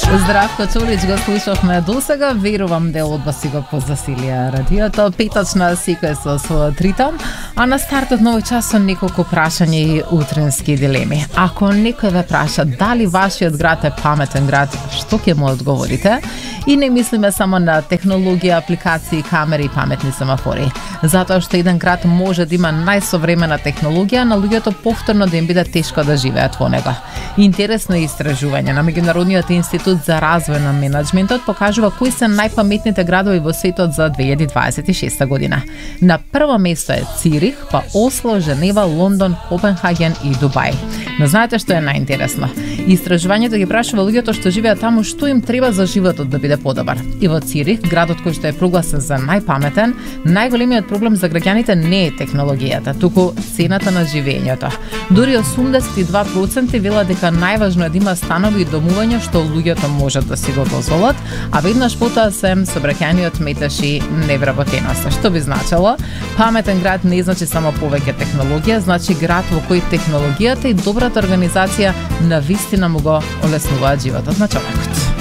Здравко Чулич го слушавме досега, верувам дел од вас си го позасилија радиото. Петочна секој со својот ритам, а на стартот на овој час со неколку прашања и утрински дилеми. Ако некој ве праша дали вашиот град е паметен град, што ќе му одговорите? И не мислиме само на технологија, апликации, камери и паметни семафори. Затоа што еден град може да има најсовремена технологија, на луѓето повторно да им биде тешко да живеат во него. Интересно истражување на Меѓународниот институт за развој на менаџментот покажува кои се најпаметните градови во светот за 2026 година. На прво место е Цирих, па Осло, Женева, Лондон, Копенхаген и Дубај. Но знаете што е најинтересно? Истражувањето ги прашува луѓето што живеат таму што им треба за животот да биде подобар. И во Цирих, градот кој што е прогласен за најпаметен, најголемиот проблем за граѓаните не е технологијата, туку цената на живењето. Дури 82% велат дека најважно е да има станови и домувања што луѓето можат да си го дозволат, а веднаш потоа се сообраќајниот метеж и невработеноста. Што би значило? Паметен град не значи само повеќе технологија, значи град во кој технологијата и добрата организација навистина му го олеснуваат животот на човекот.